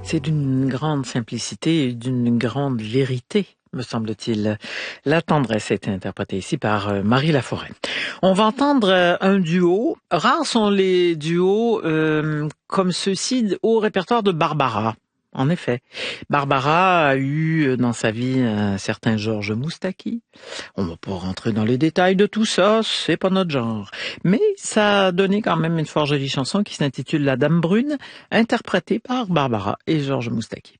C'est d'une grande simplicité et d'une grande vérité, me semble-t-il. La tendresse est interprétée ici par Marie Laforêt. On va entendre un duo. Rares sont les duos comme ceux-ci au répertoire de Barbara. En effet, Barbara a eu dans sa vie un certain Georges Moustaki. On va pas rentrer dans les détails de tout ça, c'est pas notre genre. Mais ça a donné quand même une fort jolie chanson qui s'intitule La Dame Brune, interprétée par Barbara et Georges Moustaki.